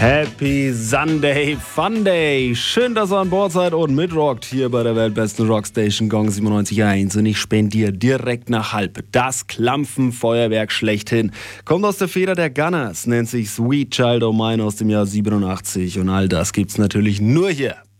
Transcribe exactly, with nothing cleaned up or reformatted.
Happy Sunday Fun Day. Schön, dass ihr an Bord seid und mitrockt hier bei der weltbesten Rockstation Gong siebenundneunzig Komma eins. Und ich spendiere direkt nach Halb das Klampfenfeuerwerk schlechthin. Kommt aus der Feder der Gunners, nennt sich Sweet Child O' Mine aus dem Jahr siebenundachtzig. Und all das gibt's natürlich nur hier